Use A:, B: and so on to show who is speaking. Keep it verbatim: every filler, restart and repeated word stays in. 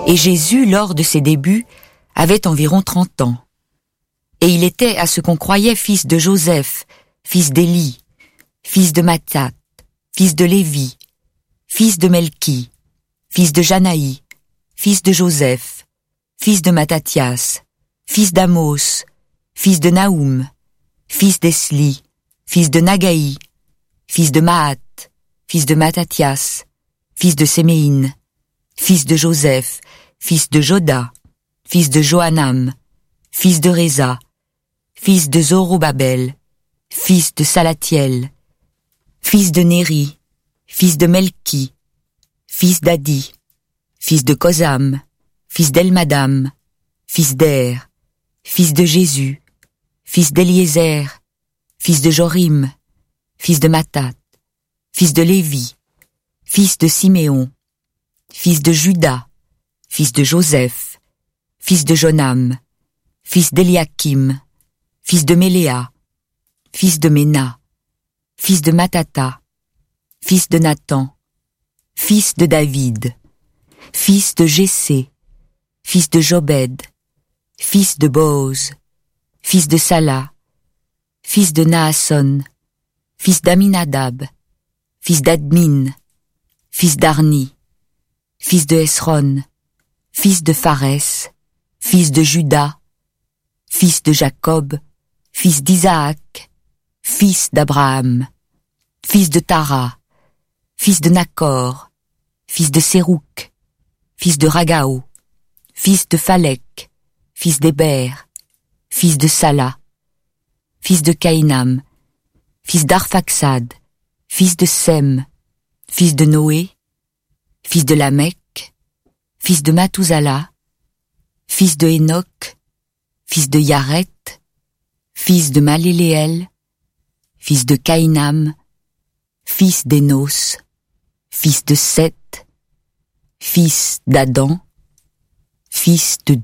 A: Et Jésus, lors de ses débuts, avait environ trente ans. Et il était à ce qu'on croyait fils de Joseph, fils d'Élie, fils de Mathat, fils de Lévi, fils de Melchi, fils de Janaï, fils de Joseph, fils de Mattathias, fils d'Amos, fils de Naoum, fils d'Esli, fils de Nagaï, fils de Mahat, fils de Mattathias, fils de Séméine, fils de Joseph, fils de Joda, fils de Johanam, fils de Réza, fils de Zorobabel, fils de Salatiel, fils de Néri, fils de Melchi, fils d'Adi, fils de Kosam, fils d'Elmadam, fils d'Er, fils de Jésus, fils d'Eliézer, fils de Jorim, fils de Mathat, fils de Lévi, fils de Siméon, fils de Juda, fils de Joseph, fils de Jonam, fils d'Eliakim, fils de Méléa, fils de Ména, fils de Matata, fils de Nathan, fils de David, fils de Jessé, fils de Jobed, fils de Boaz, fils de Sala, fils de Naasson, fils d'Aminadab, fils d'Admin, fils d'Arni, fils de Esron, fils de Pharès, fils de Juda, fils de Jacob, fils d'Isaac, fils d'Abraham, fils de Tara, fils de Nakor, fils de Sérouk, fils de Ragao, fils de Phalek, fils d'Héber, fils de Sala, fils de Caïnam, fils d'Arphaxad, fils de Sem, fils de Noé, fils de Lamech, fils de Mathouzala, fils de Hénoch, fils de Yaret, fils de Maléléel, fils de Caïnam, fils d'Énos, fils de Seth, fils d'Adam, fils de